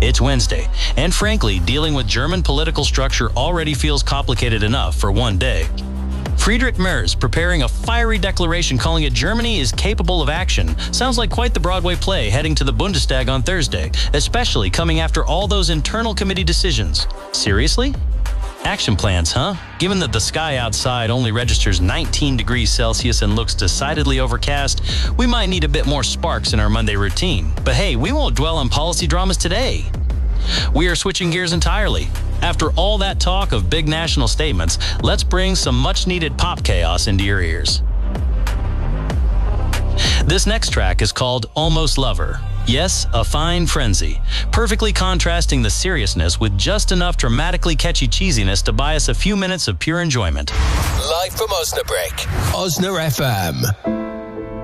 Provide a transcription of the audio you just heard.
It's Wednesday, and frankly, dealing with German political structure already feels complicated enough for one day. Friedrich Merz preparing a fiery declaration calling it Germany is capable of action sounds like quite the Broadway play heading to the Bundestag on Thursday, especially coming after all those internal committee decisions. Seriously? Action plans, huh? Given that the sky outside only registers 19 degrees Celsius and looks decidedly overcast, we might need a bit more sparks in our Monday routine. But hey, we won't dwell on policy dramas today. We are switching gears entirely. After all that talk of big national statements, let's bring some much-needed pop chaos into your ears. This next track is called Almost Lover. Yes, a fine frenzy, perfectly contrasting the seriousness with just enough dramatically catchy cheesiness to buy us a few minutes of pure enjoyment. Live from Osnabrück, Osna FM.